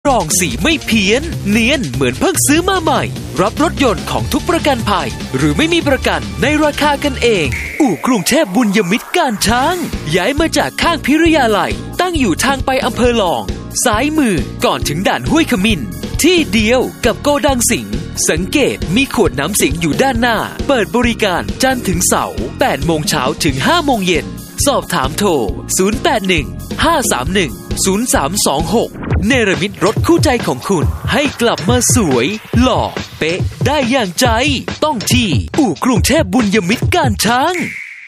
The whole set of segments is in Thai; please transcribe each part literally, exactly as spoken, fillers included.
รองสีไม่เพี้ยนเนียนเหมือนเพิ่งซื้อมาใหม่รับรถยนต์ของทุกประกันภัยหรือไม่มีประกันในราคากันเองอู่กรุงเทพบุญยมิตรการช้างย้ายมาจากข้างพิริยาลัยตั้งอยู่ทางไปอำเภอหลองซ้ายมือก่อนถึงด่านห้วยขมิ้นที่เดียวกับโกดังสิงห์สังเกตมีขวดน้ำสิงห์อยู่ด้านหน้าเปิดบริการจันทร์ถึงเสาร์แปดโมงเช้าถึงห้าโมงเย็นสอบถามโทรศูนย์ แปด หนึ่ง ห้า สาม หนึ่ง ศูนย์ สาม สอง หกเนรมิตรถคู่ใจของคุณให้กลับมาสวยหล่อเป๊ะได้อย่างใจต้องที่อู่กรุงเทพบุญยมิตรการช้าง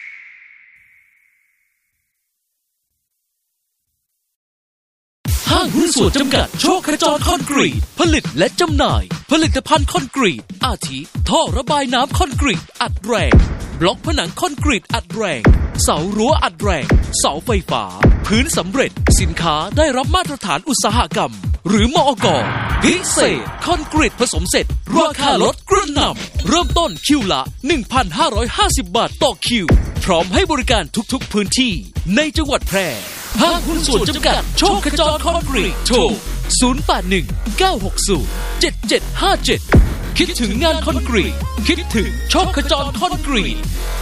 ห้างหุ้นส่วนจำกัดโชคขจรคอนกรีตผลิตและจำหน่ายผลิตภัณฑ์คอนกรีตอาทิท่อระบายน้ำคอนกรีตอัดแรงบล็อกผนังคอนกรีตอัดแรงเสารั้วอัดแรงเสาไฟฟ้าพื้นสำเร็จสินค้าได้รับมาตรฐานอุตสาหกรรมหรือมอก.พิเศษคอนกรีตผสมเสร็จราคาลดกระหน่ำเริ่มต้นคิวละ หนึ่งพันห้าร้อยห้าสิบ บาทต่อคิวพร้อมให้บริการทุกๆพื้นที่ในจังหวัดแพร่ห้างหุ้นส่วนจำกัดโชคขจรคอนกรีตโทรศูนย์ แปด หนึ่ง เก้า หก ศูนย์ เจ็ด เจ็ด ห้า เจ็ดคิดถึงงานคอนกรีตคิดถึงโชคขจรคอนกรีต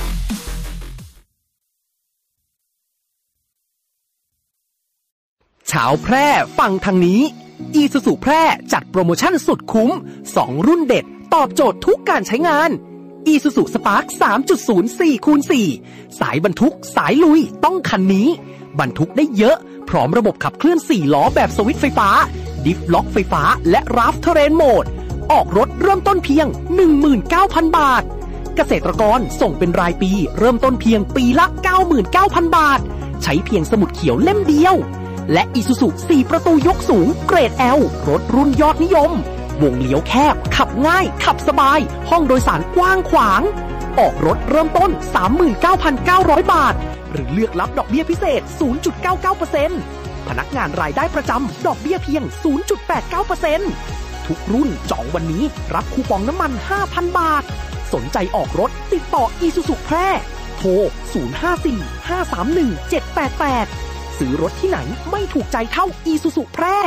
ชาวแพร่ฟังทางนี้ Isuzu แพร่จัดโปรโมชั่นสุดคุ้มสองรุ่นเด็ดตอบโจทย์ทุกการใช้งาน Isuzu Spark สามจุดศูนย์ สี่คูณสี่ สายบรรทุกสายลุยต้องคันนี้บรรทุกได้เยอะพร้อมระบบขับเคลื่อนสี่ล้อแบบสวิตช์ไฟฟ้าดิฟล็อกไฟฟ้าและราฟเทเรนโหมดออกรถเริ่มต้นเพียง หนึ่งหมื่นเก้าพัน บาทเกษตรกรส่งเป็นรายปีเริ่มต้นเพียงปีละ เก้าหมื่นเก้าพัน บาทใช้เพียงสมุดเขียวเล่มเดียวและ Isuzu สี่ประตูยกสูงเกรด L รถรุ่นยอดนิยมวงเลี้ยวแคบขับง่ายขับสบายห้องโดยสารกว้างขวางออกรถเริ่มต้น สามหมื่นเก้าพันเก้าร้อย บาทหรือเลือกรับดอกเบี้ยพิเศษ ศูนย์จุดเก้าเก้าเปอร์เซ็นต์ พนักงานรายได้ประจำดอกเบี้ยเพียง ศูนย์จุดแปดเก้าเปอร์เซ็นต์ ทุกรุ่นจองวันนี้รับคูปองน้ำมัน ห้าพัน บาทสนใจออกรถติดต่อ Isuzu แพร่โทร ศูนย์ ห้า สี่ ห้า สาม หนึ่ง เจ็ด แปด แปดซื้อรถที่ไหนไม่ถูกใจเท่า Isuzu แพร่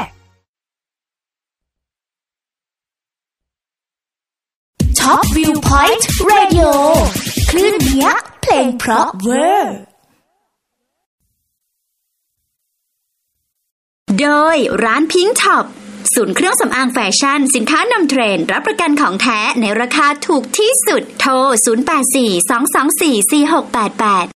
ท็อปวิวพอยต์เรดิโอคลื่นเนี้ยเพลงเพราะเวอร์โดยร้านพิงค์ท็อปศูนย์เครื่องสำอางแฟชั่นสินค้านำเทรนด์รับประกันของแท้ในราคาถูกที่สุดโทรศูนย์ แปด สี่ สอง สอง สี่ สี่ หก แปด แปด